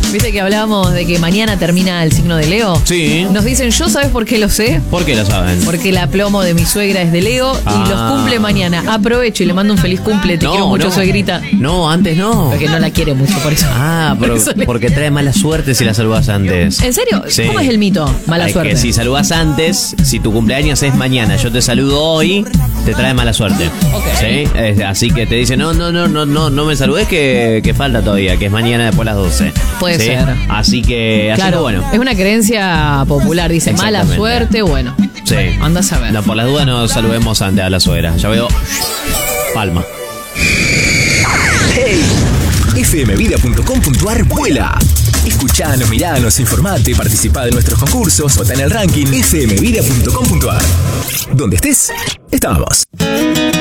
Viste que hablábamos de que mañana termina el signo de Leo. Sí. Nos dicen, ¿yo sabes por qué lo sé? ¿Por qué lo saben? Porque el aplomo de mi suegra es de Leo y los cumple mañana. Aprovecho y le mando un feliz cumple. Te quiero mucho, suegrita. No, antes no. Porque no la quiere mucho, por eso. Porque trae mala suerte si la saludas antes. ¿En serio? Sí. ¿Cómo es el mito? Mala suerte. Que si saludas antes, si tu cumpleaños es mañana, yo te saludo hoy, te trae mala suerte. Okay. ¿Sí? Así que te dicen, no me saludes que falta todavía, que es mañana después de las 12. Puede ¿sí? ser. Así que bueno. Es una creencia popular, dice mala suerte, bueno. Sí. Anda a saber. No, por las dudas no saludemos antes a la suegra. Ya veo palma. Hey, fmvida.com.ar vuela. Escuchanos, miranos, informate, participá de nuestros concursos, vota en el ranking fmvida.com.ar. Donde estés, estamos.